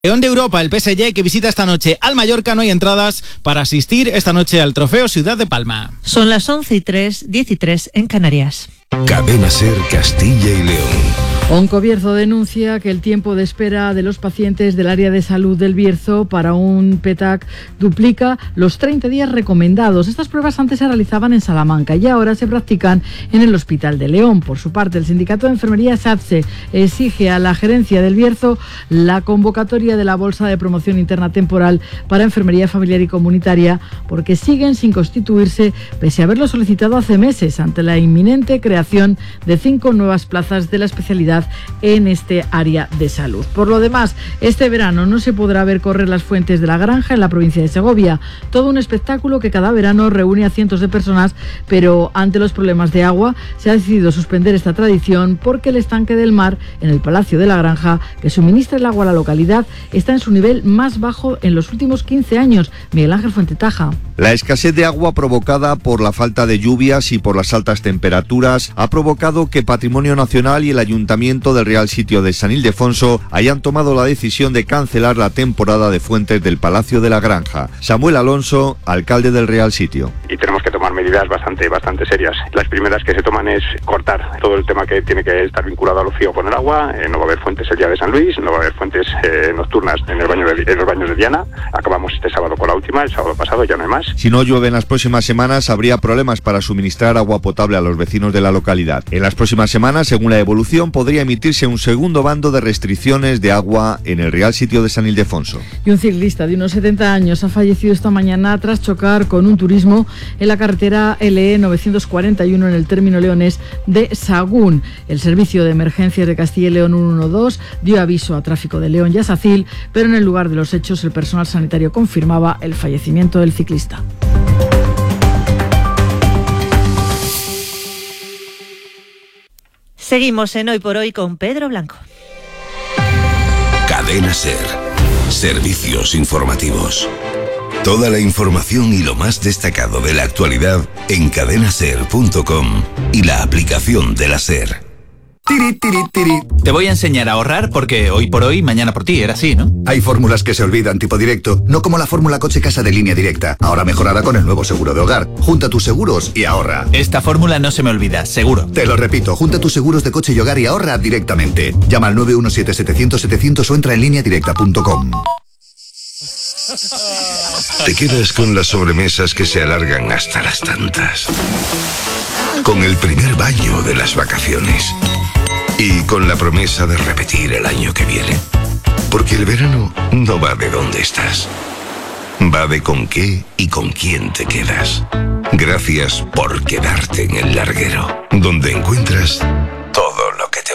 León de Europa, el PSG, que visita esta noche al Mallorca. No hay entradas para asistir esta noche al Trofeo Ciudad de Palma. Son las 11:03 en Canarias. Cadena SER Castilla y León. Oncobierzo denuncia que el tiempo de espera de los pacientes del área de salud del Bierzo para un PETAC duplica los 30 días recomendados. Estas pruebas antes se realizaban en Salamanca y ahora se practican en el Hospital de León. Por su parte, el sindicato de enfermería SATSE exige a la gerencia del Bierzo la convocatoria de la Bolsa de Promoción Interna Temporal para enfermería familiar y comunitaria, porque siguen sin constituirse pese a haberlo solicitado hace meses ante la inminente creación de 5 nuevas plazas de la especialidad en este área de salud. Por lo demás, este verano no se podrá ver correr las fuentes de la Granja en la provincia de Segovia. Todo un espectáculo que cada verano reúne a cientos de personas, pero ante los problemas de agua se ha decidido suspender esta tradición porque el estanque del mar en el Palacio de la Granja, que suministra el agua a la localidad, está en su nivel más bajo en los últimos 15 años. Miguel Ángel Fuentetaja. La escasez de agua provocada por la falta de lluvias y por las altas temperaturas ha provocado que Patrimonio Nacional y el Ayuntamiento del Real Sitio de San Ildefonso hayan tomado la decisión de cancelar la temporada de fuentes del Palacio de la Granja. Samuel Alonso, alcalde del Real Sitio. Y tenemos que tomar medidas bastante serias. Las primeras que se toman es cortar todo el tema que tiene que estar vinculado al ocio con el agua. No va a haber fuentes el día de San Luis, no va a haber fuentes nocturnas en los baños de Diana. Acabamos este sábado con la última, el sábado pasado ya no hay más. Si no llueve en las próximas semanas, habría problemas para suministrar agua potable a los vecinos de la localidad. En las próximas semanas, según la evolución, podría emitirse un segundo bando de restricciones de agua en el Real Sitio de San Ildefonso. Y un ciclista de unos 70 años ha fallecido esta mañana tras chocar con un turismo en la carretera LE 941 en el término leonés de Sagún. El Servicio de Emergencias de Castilla y León 112 dio aviso a Tráfico de León y a SACIL, pero en el lugar de los hechos el personal sanitario confirmaba el fallecimiento del ciclista. Seguimos en Hoy por Hoy con Pedro Blanco. Cadena SER. Servicios informativos. Toda la información y lo más destacado de la actualidad en cadenaser.com y la aplicación de la SER. Te voy a enseñar a ahorrar porque hoy por hoy, mañana por ti, era así, ¿no? Hay fórmulas que se olvidan, tipo directo, no como la fórmula coche-casa de Línea Directa, ahora mejorada con el nuevo seguro de hogar. Junta tus seguros y ahorra. Esta fórmula no se me olvida, seguro. Te lo repito, junta tus seguros de coche y hogar y ahorra directamente. Llama al 917-700-700 o entra en lineadirecta.com. Te quedas con las sobremesas que se alargan hasta las tantas. Con el primer baño de las vacaciones. Y con la promesa de repetir el año que viene. Porque el verano no va de dónde estás. Va de con qué y con quién te quedas. Gracias por quedarte en El Larguero, donde encuentras todo lo que te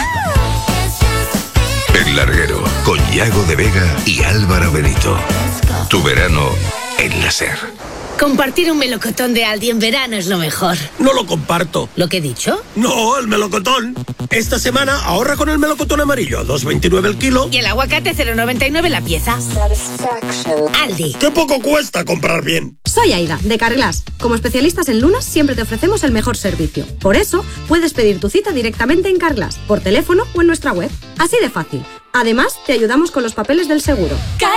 mueve. El Larguero, con Yago de Vega y Álvaro Benito. Tu verano en la SER. Compartir un melocotón de Aldi en verano es lo mejor. No lo comparto. ¿Lo que he dicho? No, el melocotón. Esta semana ahorra con el melocotón amarillo a 2,29 el kilo. Y el aguacate 0,99 la pieza. Aldi. ¡Qué poco cuesta comprar bien! Soy Aida, de Carglass. Como especialistas en lunas siempre te ofrecemos el mejor servicio. Por eso, puedes pedir tu cita directamente en Carglass, por teléfono o en nuestra web. Así de fácil. Además, te ayudamos con los papeles del seguro.